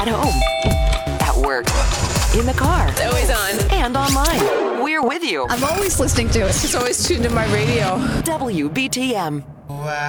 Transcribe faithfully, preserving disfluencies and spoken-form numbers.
At home, at work, in the car, Always on. and online. We're with you. I'm always listening to it. It's always tuned to my radio. W B T M.